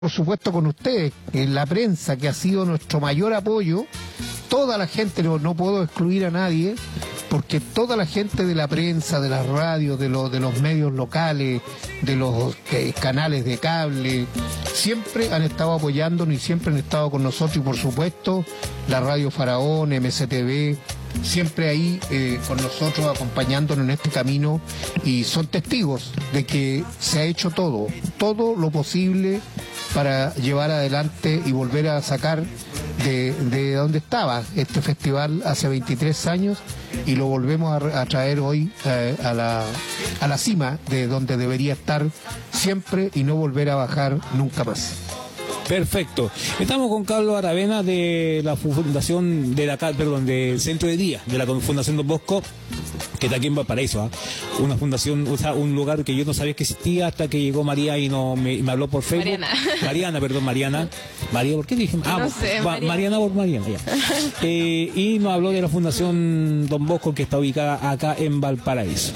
por supuesto con ustedes, la prensa, que ha sido nuestro mayor apoyo, toda la gente, no puedo excluir a nadie, porque toda la gente de la prensa, de las radios, de los medios locales, de los canales de cable, siempre han estado apoyándonos y siempre han estado con nosotros, y por supuesto la Radio Faraón, MCTV, siempre ahí con nosotros, acompañándonos en este camino, y son testigos de que se ha hecho todo lo posible para llevar adelante y volver a sacar de donde estaba este festival hace 23 años, y lo volvemos a traer hoy a la cima de donde debería estar siempre, y no volver a bajar nunca más. Perfecto. Estamos con Carlos Aravena de la fundación del Centro de Día de la Fundación Don Bosco, que está aquí en Valparaíso, una fundación, o sea, un lugar que yo no sabía que existía hasta que llegó María y me habló por Facebook. Mariana. María, ¿por qué dije? No sé, Mariana por Mariana, ya. Y nos habló de la Fundación Don Bosco, que está ubicada acá en Valparaíso.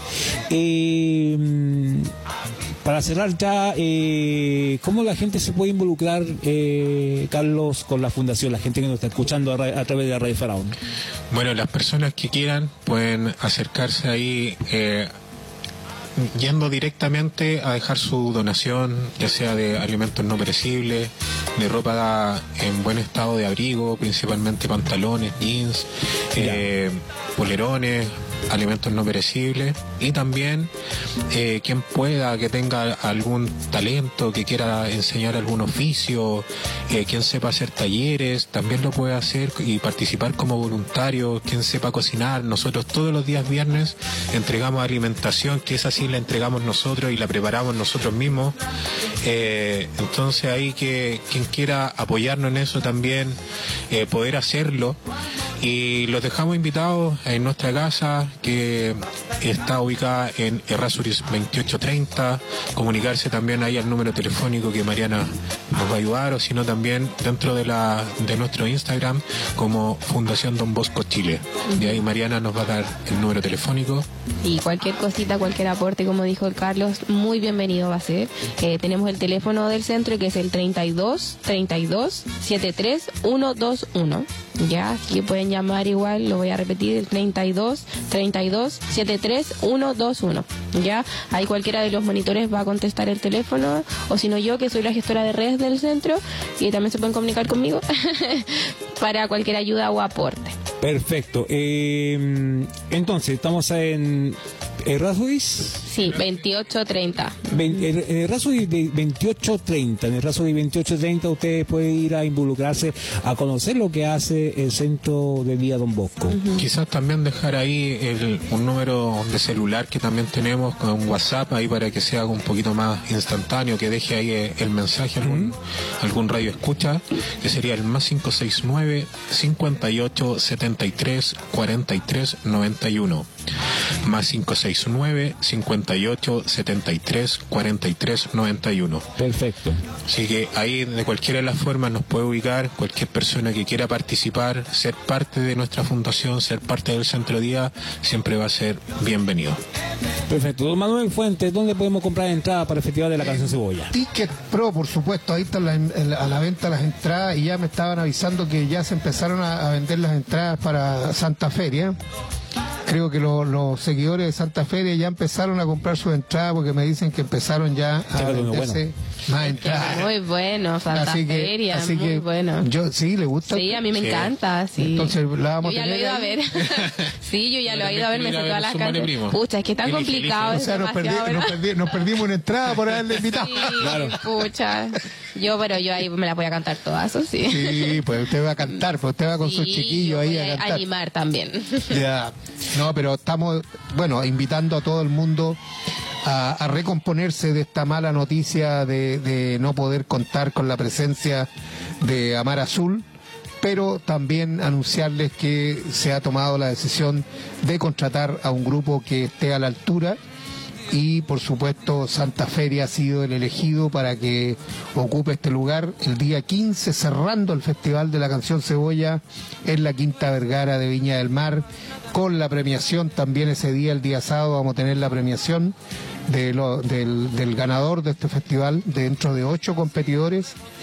Para cerrar ya, ¿cómo la gente se puede involucrar, Carlos, con la fundación, la gente que nos está escuchando a través de Radio Faraón? Bueno, las personas que quieran pueden acercarse ahí yendo directamente a dejar su donación, ya sea de alimentos no perecibles, de ropa en buen estado de abrigo, principalmente pantalones, jeans, polerones, alimentos no perecibles, y también quien pueda, que tenga algún talento, que quiera enseñar algún oficio, quien sepa hacer talleres, también lo puede hacer y participar como voluntario, quien sepa cocinar. Nosotros todos los días viernes entregamos alimentación, que esa sí la entregamos nosotros y la preparamos nosotros mismos. Entonces ahí que quien quiera apoyarnos en eso también, poder hacerlo. Y los dejamos invitados en nuestra casa, que está ubicada en Errázuriz 2830, comunicarse también ahí al número telefónico que Mariana nos va a ayudar, o si no también dentro de nuestro Instagram como Fundación Don Bosco Chile. Y ahí Mariana nos va a dar el número telefónico. Y cualquier cosita, cualquier aporte, como dijo el Carlos, muy bienvenido va a ser. Tenemos el teléfono del centro, que es el 32 73 121. Ya, aquí pueden llamar igual, lo voy a repetir, el 32 73 121. Ya, ahí cualquiera de los monitores va a contestar el teléfono, o si no yo, que soy la gestora de redes del centro, y también se pueden comunicar conmigo para cualquier ayuda o aporte. Perfecto. Entonces, estamos en Errázuriz. Sí, 2830. En Errázuriz de 2830. En Errázuriz 2830 usted puede ir a involucrarse, a conocer lo que hace el Centro de Día Don Bosco. Quizás también dejar ahí un número de celular que también tenemos, con un WhatsApp ahí, para que sea un poquito más instantáneo, que deje ahí el mensaje, algún radio escucha, que sería el más 569 58 73 43 91. Más 569 58 73 43 91. Perfecto. Así que ahí, de cualquiera de las formas, nos puede ubicar cualquier persona que quiera participar, ser parte de nuestra fundación, ser parte del Centro Día, siempre va a ser bienvenido. Perfecto. Don Manuel Fuentes, ¿dónde podemos comprar entradas para el Festival de la Canción Cebolla? Ticket Pro, por supuesto, ahí están a la venta las entradas, y ya me estaban avisando que ya se empezaron a vender las entradas para Santa Feria. Creo que los seguidores de Santa Feria ya empezaron a comprar sus entradas, porque me dicen que empezaron ya a venderse más entradas. Muy bueno, Santa Feria, muy bueno. ¿Sí le gusta? Sí, a mí me encanta, sí. Entonces la vamos yo ya lo he ido a ver. Sí, yo ya lo he ido a ver, me sé todas las canciones. Pucha, es que es tan complicado. O sea, nos perdimos una entrada por haberle invitado. Sí, claro. Pucha. Pero yo ahí me la voy a cantar todas, eso sí. Sí, pues usted va a cantar, pues usted va con sus chiquillos ahí a cantar. Animar también. Ya. No, pero estamos, invitando a todo el mundo a recomponerse de esta mala noticia de no poder contar con la presencia de Amar Azul, pero también anunciarles que se ha tomado la decisión de contratar a un grupo que esté a la altura, y por supuesto Santa Feria ha sido el elegido para que ocupe este lugar el día 15, cerrando el Festival de la Canción Cebolla en la Quinta Vergara de Viña del Mar, con la premiación también ese día, el día sábado, vamos a tener la premiación del ganador de este festival. Dentro de 8 competidores